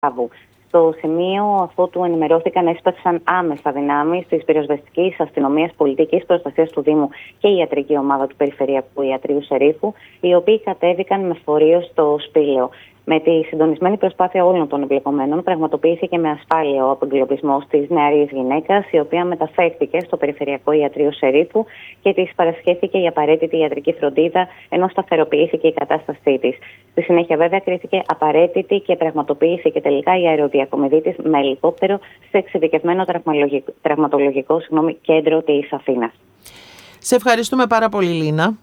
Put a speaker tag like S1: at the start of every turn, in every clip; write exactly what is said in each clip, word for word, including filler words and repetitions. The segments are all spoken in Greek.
S1: Στο σημείο, αφού του ενημερώθηκαν, έσπασαν άμεσα δυνάμεις της πυροσβεστικής αστυνομίας, πολιτικής προστασίας του Δήμου και η ιατρική ομάδα του Περιφερειακού Ιατρείου Σερίφου, οι οποίοι κατέβηκαν με φορείο στο Σπήλαιο. Με τη συντονισμένη προσπάθεια όλων των εμπλεκομένων, πραγματοποιήθηκε με ασφάλεια ο απεγκλωβισμός της νεαρής γυναίκας, η οποία μεταφέρθηκε στο Περιφερειακό Ιατρείο Σερίφου και της παρασχέθηκε η απαραίτητη ιατρική φροντίδα, ενώ σταθεροποιήθηκε η κατάστασή της. Στη συνέχεια, βέβαια, κρίθηκε απαραίτητη και πραγματοποιήθηκε τελικά η αεροδιακομιδή της με ελικόπτερο σε εξειδικευμένο τραυματολογικό, τραυματολογικό συγγνώμη, κέντρο της Αθήνας.
S2: Σε ευχαριστούμε πάρα πολύ, Λίνα.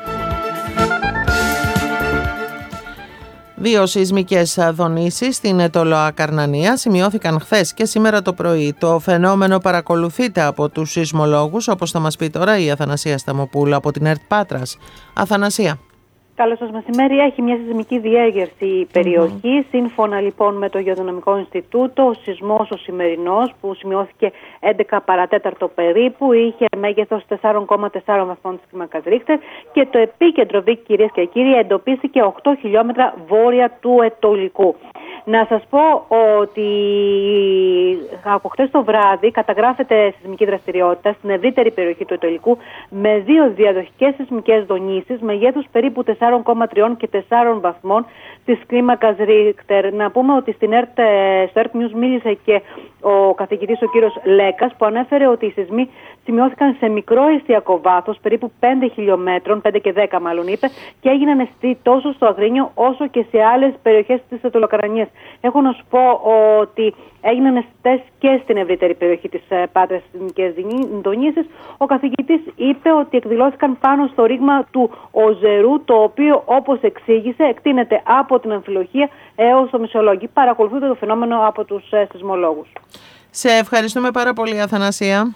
S2: Δύο σεισμικές δονήσεις στην Τολοακαρνανία σημειώθηκαν χθες και σήμερα το πρωί. Το φαινόμενο παρακολουθείται από τους σεισμολόγους, όπως θα μας πει τώρα η Αθανασία Σταμοπούλου από την ΕΡΤ Πάτρας. Αθανασία.
S3: Καλώς σας μεσημέρι. Έχει μια σεισμική διέγερση η περιοχή. Mm-hmm. Σύμφωνα λοιπόν με το Γεωδυναμικό Ινστιτούτο, ο σεισμός ο σημερινός που σημειώθηκε έντεκα παρατέταρτο περίπου είχε μέγεθος τέσσερα κόμμα τέσσερα βαθμών της κλίμακας Ρίχτερ και το επίκεντρο, Βίκη, κυρίες και κύριοι, εντοπίστηκε οκτώ χιλιόμετρα βόρεια του Ετωλικού. Να σας πω ότι από χτες το βράδυ καταγράφεται σεισμική δραστηριότητα στην ευρύτερη περιοχή του Ετωλικού με δύο διαδοχικές σεισμικές δονήσεις μεγέθους περίπου τέσσερα κόμμα τρία και τέσσερα βαθμών της κλίμακας Ρίχτερ. Να πούμε ότι στην ΕΡΤ, στο ΕΡΤ News μίλησε και ο καθηγητής ο κύριος Λέκας, που ανέφερε ότι οι σεισμοί σημειώθηκαν σε μικρό εστιακό βάθος, περίπου πέντε χιλιόμετρων, πέντε και δέκα μάλλον είπε, και έγιναν αισθητοί τόσο στο Αγρίνιο όσο και σε άλλες περιοχές της Ετωλοκαρνανίας. Έχω να σου πω ότι έγιναν αισθητές και στην ευρύτερη περιοχή της Πάτρας σεισμικές δονήσεις. Ο καθηγητής είπε ότι εκδηλώθηκαν πάνω στο ρήγμα του Οζερού, το οποίο, όπως εξήγησε, εκτείνεται από την Αμφιλοχία έως το Μεσολόγγι. Παρακολουθούνται το φαινόμενο από τους σεισμολόγους.
S2: Σε ευχαριστούμε πάρα πολύ, Αθανασία.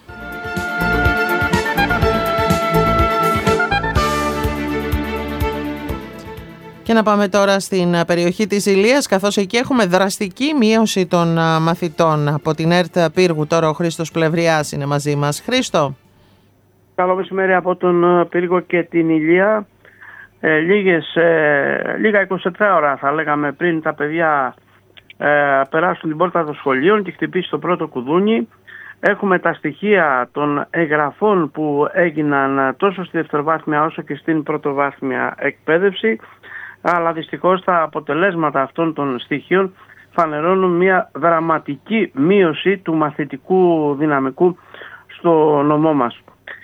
S2: Και να πάμε τώρα στην περιοχή της Ηλίας, καθώς εκεί έχουμε δραστική μείωση των μαθητών. Από την ΕΡΤ Πύργου τώρα ο Χρήστος Πλευριάς είναι μαζί μας. Χρήστο.
S4: Καλό μεσημέρι από τον Πύργο και την Ηλία. Ε, λίγες, ε, λίγα είκοσι τέσσερις ώρα θα λέγαμε πριν τα παιδιά ε, περάσουν την πόρτα των σχολείων και χτυπήσει το πρώτο κουδούνι. Έχουμε τα στοιχεία των εγγραφών που έγιναν τόσο στη δευτεροβάθμια όσο και στην πρωτοβάθμια εκπαίδευση, αλλά δυστυχώς τα αποτελέσματα αυτών των στοιχείων φανερώνουν μια δραματική μείωση του μαθητικού δυναμικού στο νομό μας.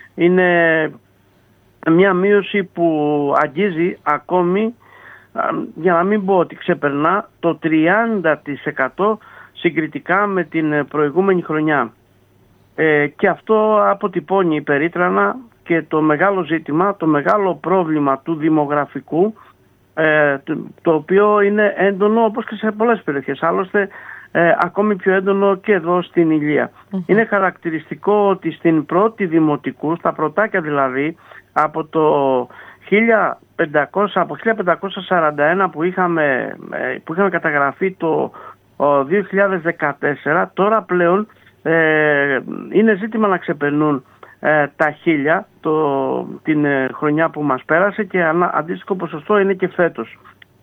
S4: Είναι μια μείωση που αγγίζει ακόμη, για να μην πω ότι ξεπερνά, το τριάντα τοις εκατό συγκριτικά με την προηγούμενη χρονιά. Ε, και αυτό αποτυπώνει υπερήτρανα και το μεγάλο ζήτημα, το μεγάλο πρόβλημα του δημογραφικού, ε, το, το οποίο είναι έντονο όπως και σε πολλές περιοχές, άλλωστε ε, ακόμη πιο έντονο και εδώ στην Ηλία. Mm-hmm. Είναι χαρακτηριστικό ότι στην πρώτη δημοτικού, στα πρωτάκια δηλαδή, από το χίλια πεντακόσια, από χίλια πεντακόσια σαράντα ένα που είχαμε, που είχαμε καταγραφεί το δύο χιλιάδες δεκατέσσερα, τώρα πλέον ε, είναι ζήτημα να ξεπερνούν ε, τα χίλια το, την ε, χρονιά που μας πέρασε, και ανα, αντίστοιχο ποσοστό είναι και φέτος.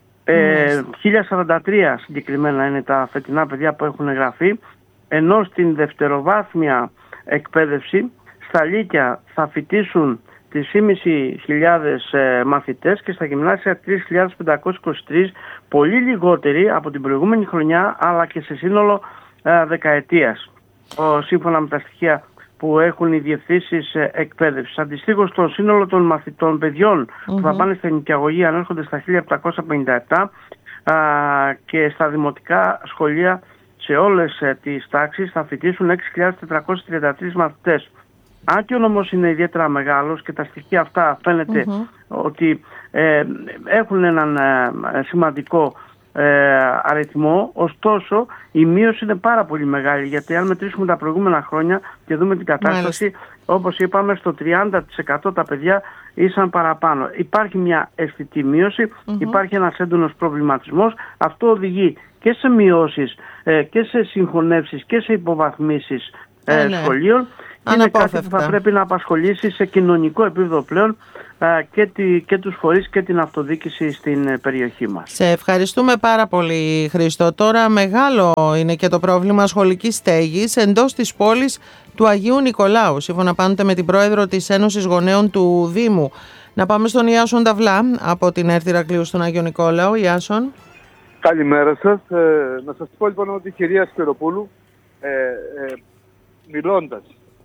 S4: Ε, χίλια σαράντα τρία συγκεκριμένα είναι τα φετινά παιδιά που έχουν εγγραφεί, ενώ στην δευτεροβάθμια εκπαίδευση στα Λύκεια θα φοιτήσουν τρεις χιλιάδες πεντακόσιους ε, μαθητές και στα γυμνάσια τρεις χιλιάδες πεντακόσιοι είκοσι τρεις, πολύ λιγότεροι από την προηγούμενη χρονιά, αλλά και σε σύνολο ε, δεκαετίας, ο, σύμφωνα με τα στοιχεία που έχουν οι διευθύνσεις ε, εκπαίδευσης. Αντιστοίχως, το σύνολο των μαθητών παιδιών mm-hmm. που θα πάνε στα νοικιαγωγεία ανέρχονται στα χίλια επτακόσια πενήντα επτά α, και στα δημοτικά σχολεία σε όλες ε, τις τάξεις θα φοιτήσουν έξι χιλιάδες τετρακόσιοι τριάντα τρεις μαθητές. Αν και ο νομός είναι ιδιαίτερα μεγάλος και τα στοιχεία αυτά φαίνεται mm-hmm. ότι ε, έχουν έναν ε, σημαντικό ε, αριθμό, ωστόσο η μείωση είναι πάρα πολύ μεγάλη, γιατί αν μετρήσουμε τα προηγούμενα χρόνια και δούμε την κατάσταση, mm-hmm. όπως είπαμε, στο τριάντα τοις εκατό τα παιδιά ήσαν παραπάνω. Υπάρχει μια αισθητή μείωση, mm-hmm. υπάρχει ένας έντονος προβληματισμός. Αυτό οδηγεί και σε μειώσεις ε, και σε συγχωνεύσεις και σε υποβαθμίσεις ε,
S2: ε, ναι.
S4: σχολείων. Είναι κάτι που θα πρέπει να απασχολήσει σε κοινωνικό επίπεδο πλέον και, τη, και τους φορείς και την αυτοδιοίκηση στην περιοχή μας.
S2: Σε ευχαριστούμε πάρα πολύ, Χρήστο. Τώρα μεγάλο είναι και το πρόβλημα σχολικής στέγης εντός της πόλης του Αγίου Νικολάου, σύμφωνα πάντοτε με την πρόεδρο της Ένωσης Γονέων του Δήμου. Να πάμε στον Ιάσον Ταβλά από την ΕΡΤ Ηρακλείου στον Αγίο Νικόλαο. Ιάσον.
S5: Καλημέρα σας. Ε, να σας πω λοιπόν ότι η κυρία Σπυροπούλου ε, ε, μιλώντας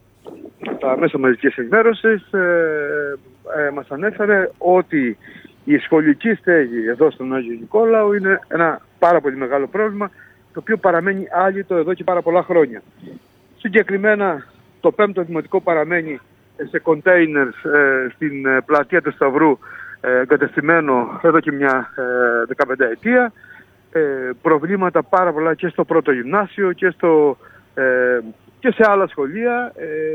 S5: στα μέσα μαζικής ενημέρωσης ε, ε, μας ανέφερε ότι η σχολική στέγη εδώ στον Άγιο Νικόλαο είναι ένα πάρα πολύ μεγάλο πρόβλημα, το οποίο παραμένει άλυτο εδώ και πάρα πολλά χρόνια. Συγκεκριμένα το πέμπτο δημοτικό παραμένει σε κοντέινερ ε, στην ε, πλατεία του Σταυρού, ε, εγκατεστημένο εδώ και μια ε, δεκαπενταετία. Ε, προβλήματα πάρα πολλά και στο πρώτο γυμνάσιο και, στο, ε, και σε άλλα σχολεία. Ε,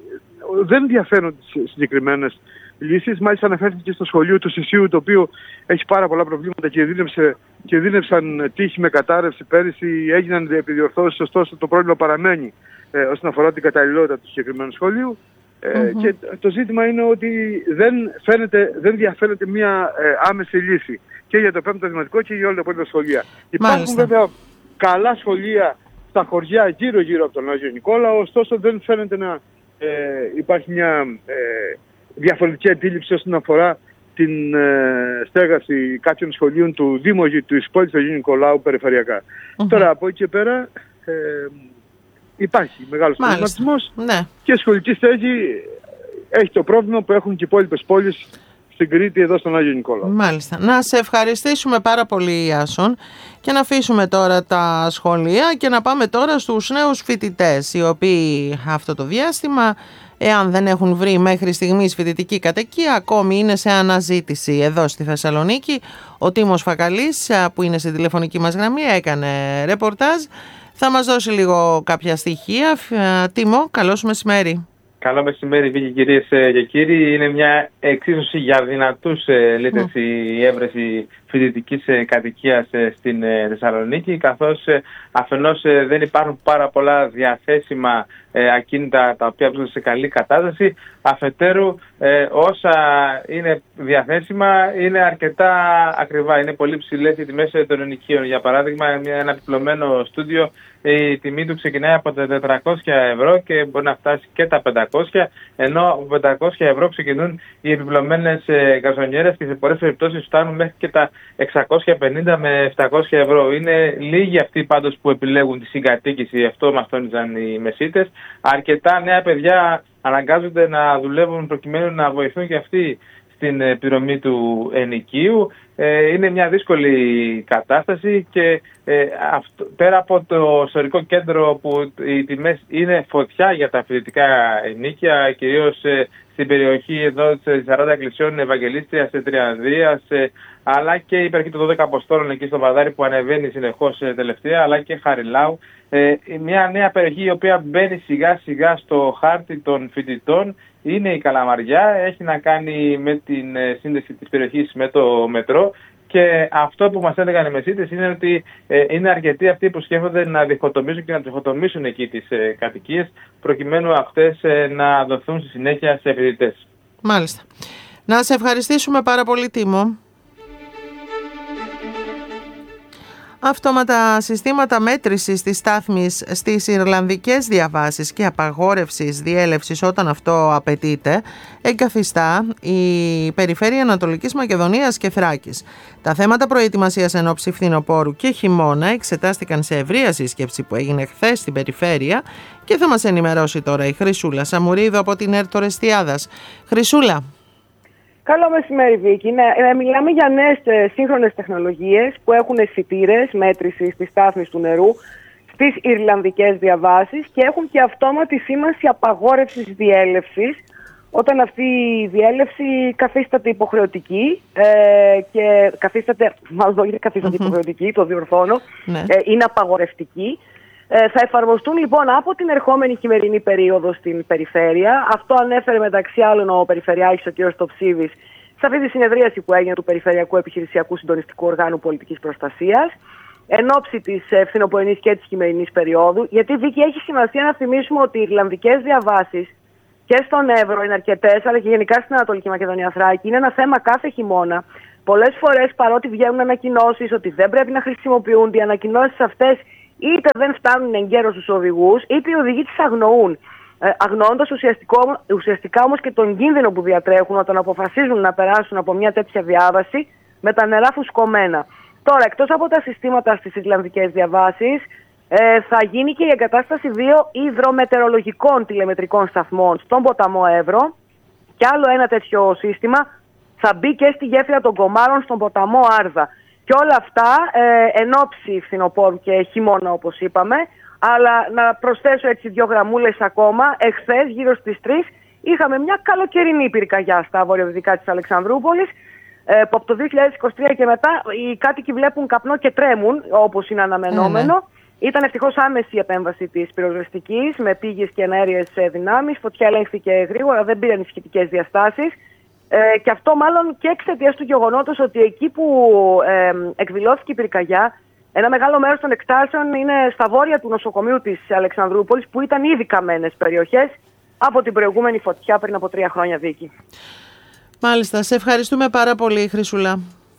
S5: δεν διαφέρουν τις συγκεκριμένες λύσεις. Μάλιστα αναφέρθηκε στο σχολείο του Σισίου, το οποίο έχει πάρα πολλά προβλήματα και δίνευσε, και δίνευσαν τύχη με κατάρρευση πέρυσι, έγιναν επιδιορθώσεις, ωστόσο το πρόβλημα παραμένει ε, όσον αφορά την καταλληλότητα του συγκεκριμένου σχολείου. Ε, mm-hmm. Και το ζήτημα είναι ότι δεν, φαίνεται, δεν διαφαίνεται μια ε, άμεση λύση και για το πέμπτο δημοτικό και για όλα τα υπόλοιπα σχολεία. Υπάρχουν Μάλιστα. βέβαια καλά σχολεία στα χωριά γύρω-γύρω από τον Άγιο Νικόλαο, ωστόσο δεν φαίνεται να ε, υπάρχει μια ε, διαφορετική αντίληψη όσον αφορά την ε, στέγαση κάποιων σχολείων του Δήμου της πόλης του Αγίου Νικολάου περιφερειακά. Mm-hmm. Τώρα από εκεί και πέρα ε, υπάρχει μεγάλος προβληματισμός
S2: ναι.
S5: και η σχολική στέγη έχει το πρόβλημα που έχουν και οι υπόλοιπες πόλεις στην Κρήτη εδώ στον Άγιο Νικόλαο.
S2: Μάλιστα. Να σε ευχαριστήσουμε πάρα πολύ, Ιάσον, και να αφήσουμε τώρα τα σχολεία και να πάμε τώρα στους νέους φοιτητές, οι οποίοι αυτό το διάστημα, εάν δεν έχουν βρει μέχρι στιγμής φοιτητική κατοικία, ακόμη είναι σε αναζήτηση εδώ στη Θεσσαλονίκη. Ο Τίμος Φακαλής, που είναι στη τηλεφωνική μας γραμμή, έκανε ρεπορτάζ. Θα μας δώσει λίγο κάποια στοιχεία. Τίμο, καλώς μεσημέρι.
S6: Καλό μεσημέρι, Βίκη, κυρίες και κύριοι. Είναι μια εξίσωση για δυνατούς λίτες mm. η έβρεση φοιτητικής κατοικίας στην Θεσσαλονίκη, καθώς αφενός δεν υπάρχουν πάρα πολλά διαθέσιμα ακίνητα τα οποία βρίσκονται σε καλή κατάσταση, αφετέρου όσα είναι διαθέσιμα είναι αρκετά ακριβά, είναι πολύ ψηλές οι τιμές των ενοικίων. Για παράδειγμα, ένα επιπλωμένο στούντιο, η τιμή του ξεκινάει από τα τετρακόσια ευρώ και μπορεί να φτάσει και τα πεντακόσια, ενώ από πεντακόσια ευρώ ξεκινούν οι επιπλωμένες γκαζονιέρες και σε πολλές περιπτώσεις φτάνουν μέχρι και τα εξακόσια πενήντα με επτακόσια ευρώ. Είναι λίγοι αυτοί πάντως που επιλέγουν τη συγκατοίκηση, αυτό μας τόνιζαν οι μεσίτες. Αρκετά νέα παιδιά αναγκάζονται να δουλεύουν προκειμένου να βοηθούν και αυτοί στην πληρωμή του ενοικίου. Ε, είναι μια δύσκολη κατάσταση και ε, αυτό, πέρα από το ιστορικό κέντρο που οι τιμές είναι φωτιά για τα φοιτητικά ενίκια, κυρίως ε, στην περιοχή εδώ της σαράντα εκκλησιών Ευαγγελίστριας, Τριανδρίας, ε, αλλά και η περιοχή των δώδεκα Αποστόλων εκεί στο Βαδάρι που ανεβαίνει συνεχώς ε, τελευταία, αλλά και Χαριλάου. Ε, μια νέα περιοχή η οποία μπαίνει σιγά σιγά στο χάρτη των φοιτητών είναι η Καλαμαριά. Έχει να κάνει με την ε, σύνδεση της περιοχής με το μετρό. Και αυτό που μας έλεγαν οι μεσίτες είναι ότι ε, είναι αρκετοί αυτοί που σκέφτονται να διχοτομήσουν και να διχοτομήσουν εκεί τις ε, κατοικίες, προκειμένου αυτές ε, να δοθούν στη συνέχεια σε φοιτητές.
S2: Μάλιστα. Να σε ευχαριστήσουμε πάρα πολύ, Τίμο. Αυτόματα συστήματα μέτρησης της στάθμης στις Ιρλανδικές διαβάσεις και απαγόρευσης διέλευσης όταν αυτό απαιτείται εγκαθιστά η περιφέρεια Ανατολικής Μακεδονίας και Θράκης. Τα θέματα προετοιμασίας εν ώψη φθινοπόρου και χειμώνα εξετάστηκαν σε ευρεία σύσκεψη που έγινε χθες στην περιφέρεια και θα μας ενημερώσει τώρα η Χρυσούλα Σαμουρίδου από την ΕΡΤ Ορεστιάδας. Χρυσούλα.
S7: Καλό μεσημέρι, Βίκη. Ναι, μιλάμε για νέες σύγχρονες τεχνολογίες που έχουν αισθητήρες μέτρησης της στάθμης του νερού στις Ιρλανδικές διαβάσεις και έχουν και αυτόματη σήμανση απαγόρευσης διέλευσης όταν αυτή η διέλευση καθίσταται υποχρεωτική ε, και καθίσταται, μάλλον δεν καθίσταται υποχρεωτική, το διορθώνω, ναι. ε, είναι απαγορευτική. Ε, θα εφαρμοστούν λοιπόν από την ερχόμενη χειμερινή περίοδο στην περιφέρεια. Αυτό ανέφερε μεταξύ άλλων ο Περιφερειάρχης ο κ. Στοψίδης σε αυτή τη συνεδρίαση που έγινε του Περιφερειακού Επιχειρησιακού Συντονιστικού Οργάνου Πολιτικής Προστασίας. εν ώψη της φθινοπορεινής και της χειμερινής περίοδου. Γιατί, Βίκη, έχει σημασία να θυμίσουμε ότι οι Ιρλανδικές διαβάσεις και στον Εύρο είναι αρκετές, αλλά και γενικά στην Ανατολική Μακεδονία Θράκη. Είναι ένα θέμα κάθε χειμώνα. Πολλές φορές, παρότι βγαίνουν ανακοινώσεις ότι δεν πρέπει να χρησιμοποιούνται, οι ανακοινώσεις αυτές είτε δεν φτάνουν εγκαίρως στους οδηγούς, είτε οι οδηγοί τις αγνοούν. Ε, αγνοώντας ουσιαστικά όμως και τον κίνδυνο που διατρέχουν όταν αποφασίζουν να περάσουν από μια τέτοια διάβαση με τα νερά φουσκωμένα. Τώρα, εκτός από τα συστήματα στις Ιρλανδικές διαβάσεις, ε, θα γίνει και η εγκατάσταση δύο υδρομετεωρολογικών τηλεμετρικών σταθμών στον ποταμό Εύρο, και άλλο ένα τέτοιο σύστημα θα μπει και στη γέφυρα των Κομάρων στον ποταμό Άρδα. Και όλα αυτά ε, εν ώψη φθινοπόρου και χειμώνα, όπως είπαμε. Αλλά να προσθέσω έτσι δύο γραμμούλες ακόμα. Εχθές, γύρω στις τρεις, είχαμε μια καλοκαιρινή πυρκαγιά στα βορειοδυτικά της Αλεξανδρούπολης, ε, που από το δύο χιλιάδες είκοσι τρία και μετά οι κάτοικοι βλέπουν καπνό και τρέμουν, όπως είναι αναμενόμενο. Mm-hmm. Ήταν ευτυχώς άμεση η επέμβαση της πυροσβεστικής με πήγες και εναέριες δυνάμεις. Φωτιά ελέγχθηκε γρήγορα, δεν πήραν ισχυτικές διαστάσεις. Ε, και αυτό μάλλον και εξαιτίας του γεγονότος ότι εκεί που ε, εκδηλώθηκε η πυρκαγιά, ένα μεγάλο μέρος των εκτάσεων είναι στα βόρεια του νοσοκομείου της Αλεξανδρούπολης, που ήταν ήδη καμένες περιοχές από την προηγούμενη φωτιά πριν από τρία χρόνια, Βίκη.
S2: Μάλιστα. Σε ευχαριστούμε πάρα πολύ, Χρυσούλα.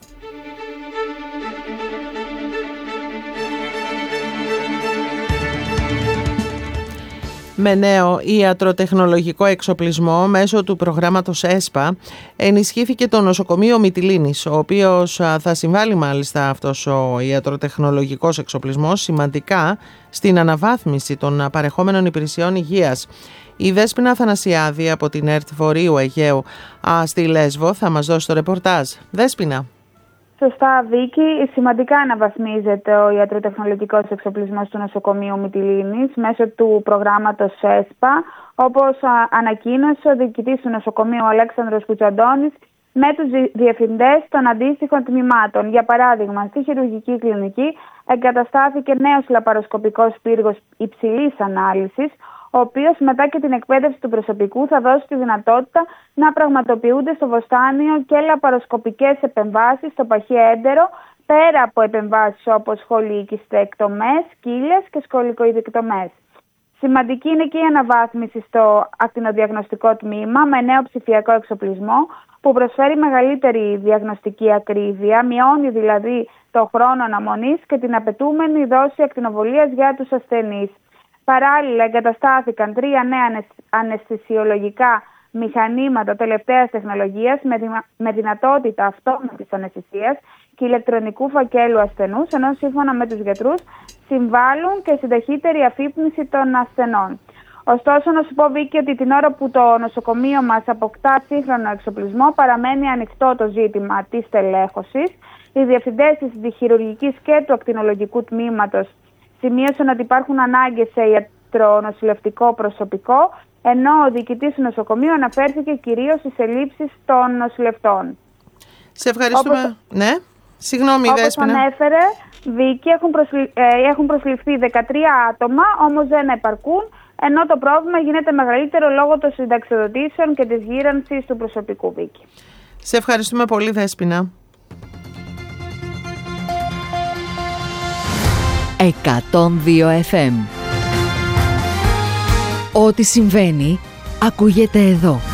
S2: Με νέο ιατροτεχνολογικό εξοπλισμό μέσω του προγράμματος ΕΣΠΑ ενισχύθηκε το νοσοκομείο Μυτιλήνης, ο οποίος θα συμβάλλει μάλιστα αυτός ο ιατροτεχνολογικός εξοπλισμός σημαντικά στην αναβάθμιση των παρεχόμενων υπηρεσιών υγείας. Η Δέσποινα Αθανασιάδη από την ΕΡΤ Βορείου Αιγαίου στη Λέσβο θα μας δώσει το ρεπορτάζ. Δέσποινα.
S8: Σωστά, Βίκη. Σημαντικά αναβαθμίζεται ο ιατροτεχνολογικός εξοπλισμός του νοσοκομείου Μυτιλήνης μέσω του προγράμματος ΕΣΠΑ, όπως ανακοίνωσε ο διοικητής του νοσοκομείου Αλέξανδρος Κουτσαντώνης με τους διευθυντές των αντίστοιχων τμήματων. Για παράδειγμα, στη χειρουργική κλινική εγκαταστάθηκε νέος λαπαροσκοπικός πύργος υψηλής ανάλυσης, ο οποίος μετά και την εκπαίδευση του προσωπικού θα δώσει τη δυνατότητα να πραγματοποιούνται στο βοστάνιο και λαπαροσκοπικές επεμβάσεις στο παχύ έντερο, πέρα από επεμβάσεις όπως σχολικιστεκτομές, κύλες και σκολικοειδεκτομές. Σημαντική είναι και η αναβάθμιση στο ακτινοδιαγνωστικό τμήμα με νέο ψηφιακό εξοπλισμό που προσφέρει μεγαλύτερη διαγνωστική ακρίβεια, μειώνει δηλαδή το χρόνο αναμονής και την απαιτούμενη δόση ακτινοβολίας για τους ασθενείς. Παράλληλα, εγκαταστάθηκαν τρία νέα αναισθησιολογικά μηχανήματα τελευταίας τεχνολογίας με, δη, με δυνατότητα αυτόματης αναισθησίας και ηλεκτρονικού φακέλου ασθενούς, ενώ σύμφωνα με τους γιατρούς συμβάλλουν και στην ταχύτερη αφύπνιση των ασθενών. Ωστόσο, να σου πω, Βίκη, ότι την ώρα που το νοσοκομείο μας αποκτά σύγχρονο εξοπλισμό, παραμένει ανοιχτό το ζήτημα της τελέχωσης. Οι διευθυντές της χειρουργικής και του ακτινολογικού τμήματος σημείωσαν ότι υπάρχουν ανάγκες σε ιατρονοσηλευτικό προσωπικό, ενώ ο διοικητής του νοσοκομείου αναφέρθηκε κυρίως στις ελλείψεις των νοσηλευτών.
S2: Σε ευχαριστούμε. Όπως, ναι, συγγνώμη,
S8: όπως
S2: Δέσποινα.
S8: Όπως ανέφερε, Βίκη, έχουν, προσλη, ε, έχουν προσληφθεί δεκατρία άτομα, όμως δεν επαρκούν, ενώ το πρόβλημα γίνεται μεγαλύτερο λόγω των συνταξιοδοτήσεων και της γύρανσης του προσωπικού, Βίκη.
S2: Σε ευχαριστούμε πολύ, Δέσποινα.
S9: εκατόν δύο εφ εμ. Ό,τι συμβαίνει, ακούγεται εδώ.